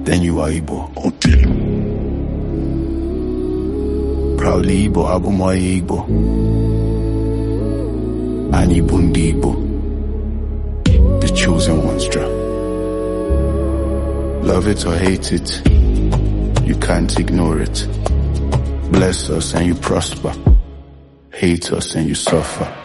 then you are Igbo. Okay. Proudly Igbo, Abumoye Igbo. Ani Bundi Igbo. The chosen ones, Dra. Love it or hate it, you can't ignore it. Bless us and you prosper. Hate us and you suffer.